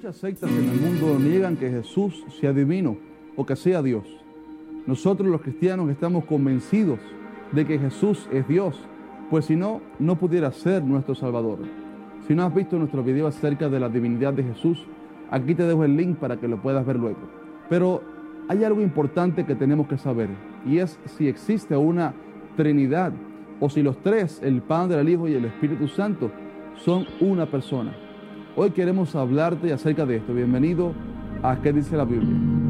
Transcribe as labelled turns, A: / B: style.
A: Muchas sectas en el mundo niegan que Jesús sea divino o que sea Dios. Nosotros los cristianos estamos convencidos de que Jesús es Dios, pues si no, no pudiera ser nuestro Salvador. Si no has visto nuestro video acerca de la divinidad de Jesús, aquí te dejo el link para que lo puedas ver luego. Pero hay algo importante que tenemos que saber, y es si existe una Trinidad, o si los tres, el Padre, el Hijo y el Espíritu Santo, son una persona. Hoy queremos hablarte acerca de esto. Bienvenido a ¿Qué dice la Biblia?